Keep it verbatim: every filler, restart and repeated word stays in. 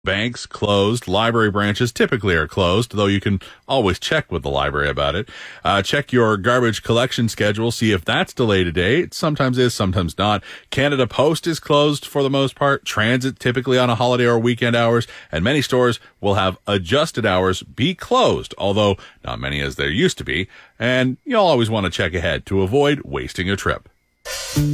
Banks closed. Library branches typically are closed, though you can always check with the library about it. Uh, check your garbage collection schedule. See if that's delayed a day. It sometimes is, sometimes not. Canada Post is closed for the most part. Transit typically on a holiday or weekend hours. And many stores will have adjusted hours be closed, although not many as there used to be. And you'll always want to check ahead to avoid wasting a trip.